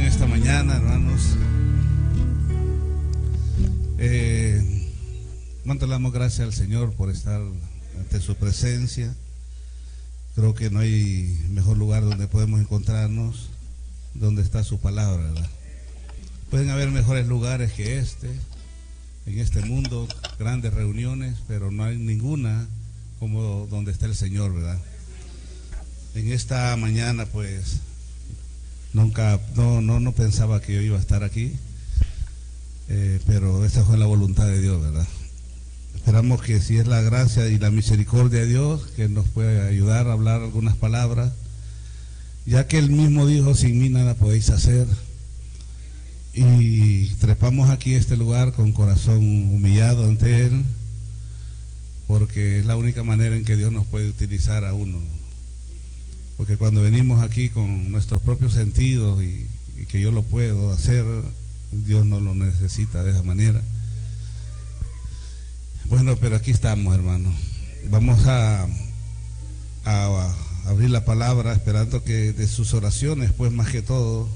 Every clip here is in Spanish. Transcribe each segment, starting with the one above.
esta mañana, hermanos. ¿Cuánto le damos gracias al Señor por estar ante su presencia? Creo que no hay mejor lugar donde podemos encontrarnos, donde está su palabra, ¿verdad? Pueden haber mejores lugares que en este mundo, grandes reuniones, pero no hay ninguna como donde está el Señor, ¿verdad? En esta mañana, pues, no pensaba que yo iba a estar aquí, pero esa fue la voluntad de Dios, ¿verdad? Esperamos que si es la gracia y la misericordia de Dios, que nos pueda ayudar a hablar algunas palabras, ya que Él mismo dijo: sin mí nada podéis hacer. Y trepamos aquí a este lugar con corazón humillado ante Él, porque es la única manera en que Dios nos puede utilizar a uno. Porque cuando venimos aquí con nuestros propios sentidos y que yo lo puedo hacer, Dios no lo necesita de esa manera. Bueno, pero aquí estamos, hermano. Vamos a abrir la palabra, esperando que de sus oraciones, pues, más que todo,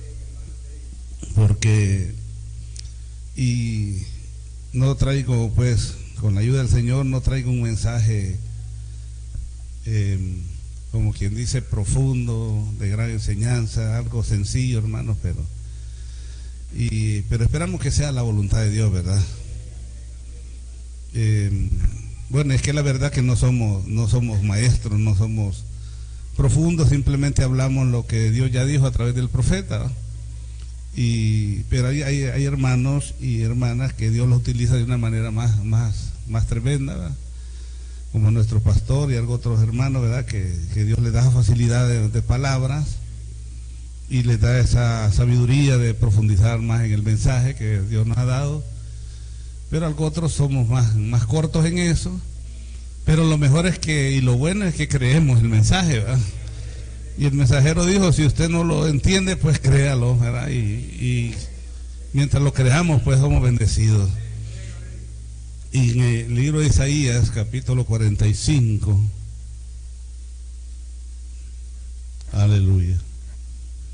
porque y no traigo, pues, con la ayuda del Señor, no traigo un mensaje como quien dice profundo, de gran enseñanza, algo sencillo, hermanos, pero esperamos que sea la voluntad de Dios, ¿verdad? Bueno, es que la verdad que no somos maestros, no somos profundos, simplemente hablamos lo que Dios ya dijo a través del profeta, ¿no? Pero hay hermanos y hermanas que Dios los utiliza de una manera más tremenda, ¿verdad? Como nuestro pastor y algunos otros hermanos, ¿verdad? Que Dios les da facilidad de palabras y les da esa sabiduría de profundizar más en el mensaje que Dios nos ha dado. Pero algunos otros somos más cortos en eso, pero lo mejor es y lo bueno es que creemos el mensaje, ¿verdad? Y el mensajero dijo: si usted no lo entiende, pues créalo, ¿verdad? Y mientras lo creamos, pues somos bendecidos. Y en el libro de Isaías, capítulo 45,